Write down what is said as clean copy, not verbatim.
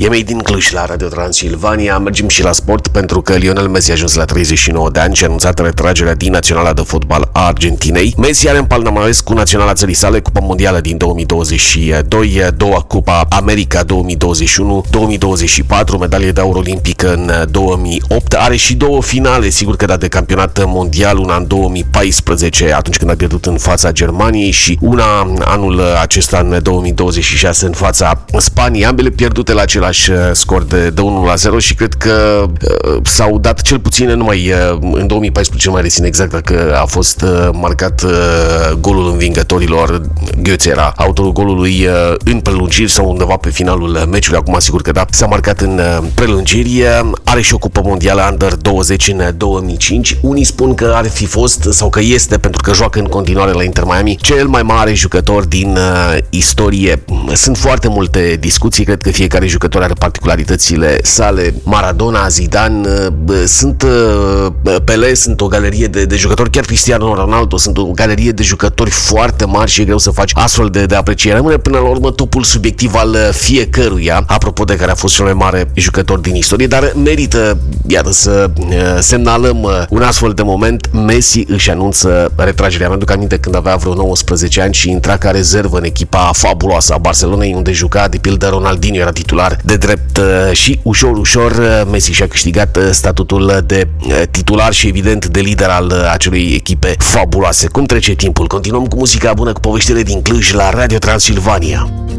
E Made in Cluj la Radio Transilvania. Mergem și la sport pentru că Lionel Messi a ajuns la 39 de ani și a anunțat retragerea din Naționala de Fotbal a Argentinei. Messi are în palmares cu naționala țării sale Cupa Mondială din 2022, doua Cupa America 2021, 2024, medalie de aur olimpică în 2008. Are și două finale, sigur că de campionat mondial, una în 2014, atunci când a pierdut în fața Germaniei, și una anul acesta în 2026 în fața Spaniei, ambele pierdute la același scor de 1-0 și cred că s-au dat cel puțin numai în 2014, mai rețin exact dacă a fost marcat golul învingătorilor. Götze era autorul golului în prelungiri sau undeva pe finalul meciului, acum sigur că da, s-a marcat în prelungiri. Are și o cupă mondială Under 20 în 2005. Unii spun că ar fi fost sau că este, pentru că joacă în continuare la Inter Miami, cel mai mare jucător din istorie. Sunt foarte multe discuții, cred că fiecare jucător are particularitățile sale. Maradona, Zidane, sunt Pelé, sunt o galerie de jucători, chiar Cristiano Ronaldo, sunt o galerie de jucători foarte mari și e greu să faci astfel de apreciere. Rămâne până la urmă topul subiectiv al fiecăruia, apropo de care a fost cel mai mare jucător din istorie, dar merită, iată, să semnalăm un astfel de moment. Messi își anunță retragerea. Mi-aduc aminte când avea vreo 19 ani și intra ca rezervă în echipa fabuloasă a Barcelonei, unde juca, de pildă, Ronaldinho era titular de drept și ușor Messi și-a câștigat statutul de titular și evident de lider al acelei echipe fabuloase. Cum trece timpul? Continuăm cu muzica bună, cu poveștile din Cluj la Radio Transilvania.